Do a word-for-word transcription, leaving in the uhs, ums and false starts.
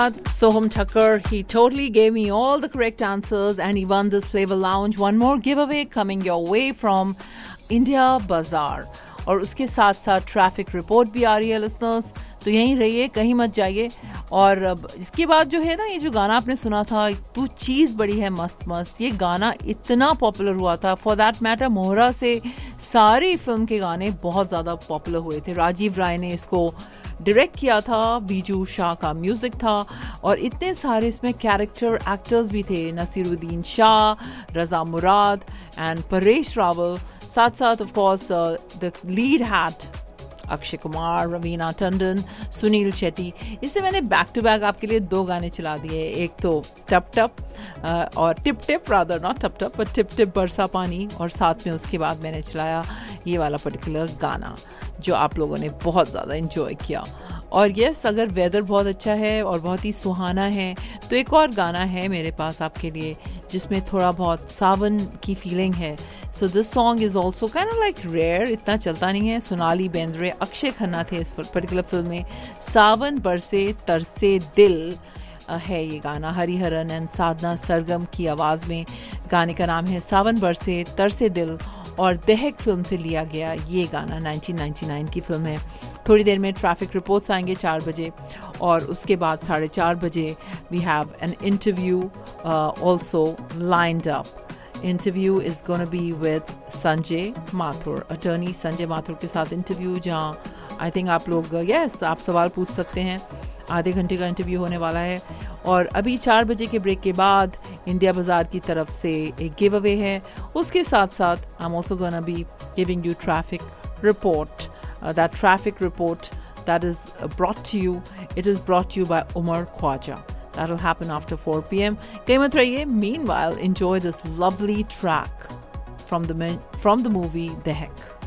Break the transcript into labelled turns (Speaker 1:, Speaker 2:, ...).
Speaker 1: Soham Thakkar, he totally gave me all the correct answers and he won this Flavor Lounge. One more giveaway coming your way from India Bazaar. और उसके साथ साथ traffic report भी आ रही है listeners, तो यहीं रहिए, कहीं मत जाइए. और इसके बाद जो है ना, ये जो गाना आपने सुना था, तू चीज़ बड़ी है मस्त मस्त, ये गाना इतना पॉपुलर हुआ था. फॉर दैट मैटर मोहरा से सारी फिल्म के गाने बहुत ज़्यादा पॉपुलर हुए थे. राजीव राय ने इसको डायरेक्ट किया था, बीजू शाह का म्यूज़िक था और इतने सारे इसमें कैरेक्टर एक्टर्स भी थे. नसीरुद्दीन शाह, रज़ा मुराद एंड परेश रावल. साथ साथ of course the lead had Akshay Kumar, Raveena Tandon, Sunil Shetty. इससे मैंने बैक टू बैक आपके लिए दो गाने चला दिए. एक तो टप टप और tip tip, rather not tub tub but tip tip बरसा पानी, और साथ में उसके बाद मैंने चलाया ये वाला पर्टिकुलर गाना जो आप लोगों ने बहुत ज़्यादा इन्जॉय किया. और यस, अगर वेदर बहुत अच्छा है और बहुत ही सुहाना है तो एक और गाना है मेरे पास आपके लिए जिसमें थोड़ा बहुत सावन की फीलिंग है. So this song is also kind of like rare, इतना चलता नहीं है. सोनाली बेंद्रे, अक्षय खन्ना थे इस पर्टिकुलर फिल्म में. सावन बरसे तरसे दिल है ये गाना, हरिहरन एंड साधना सरगम की आवाज़ में. गाने का नाम है सावन बरसे तरसे दिल और दहक फिल्म से लिया गया ये गाना नाइनटीन नाइंटी नाइन की फिल्म है. थोड़ी देर में ट्रैफिक रिपोर्ट्स आएंगे चार बजे और उसके बाद साढ़े चार बजे we have an interview also lined up. Interview is gonna be with Sanjay Mathur, attorney Sanjay Mathur के साथ इंटरव्यू, जहाँ आई थिंक आप लोग यस आप सवाल पूछ सकते हैं. आधे घंटे का इंटरव्यू होने वाला है. और अभी चार बजे के ब्रेक के बाद इंडिया बाज़ार की तरफ से एक गिव अवे है. उसके साथ साथ I am also gonna be giving you traffic report. That traffic report that is brought to you, it is brought to you by Umar Khwaja. That will happen after four p.m. Kahin mat rahiye. Meanwhile, enjoy this lovely track from the from the movie The Heck.